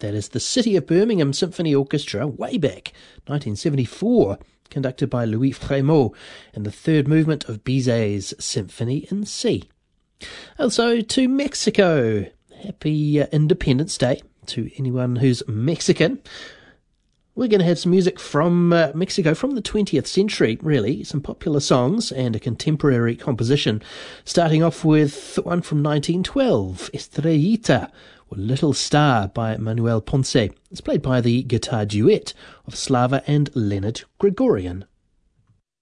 That is the City of Birmingham Symphony Orchestra, way back, 1974, conducted by Louis Frémaux, in the third movement of Bizet's Symphony in C. Also to Mexico. Happy Independence Day to anyone who's Mexican. We're going to have some music from Mexico from the 20th century, really. Some popular songs and a contemporary composition. Starting off with one from 1912, Estrellita, or Little Star by Manuel Ponce. It's played by the guitar duet of Slava and Leonard Gregorian.